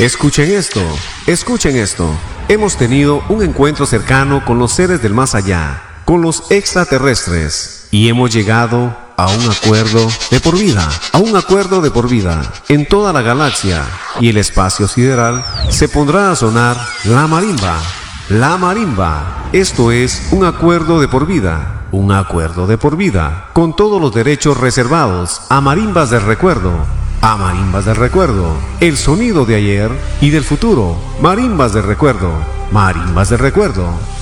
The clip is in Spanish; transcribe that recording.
Escuchen esto. Hemos tenido un encuentro cercano con los seres del más allá, con los extraterrestres, y hemos llegado a un acuerdo de por vida, en toda la galaxia y el espacio sideral se pondrá a sonar la marimba. La marimba. Esto es un acuerdo de por vida. Un acuerdo de por vida, con todos los derechos reservados a marimbas del recuerdo. A marimbas del recuerdo, el sonido de ayer y del futuro. Marimbas del recuerdo, marimbas del recuerdo.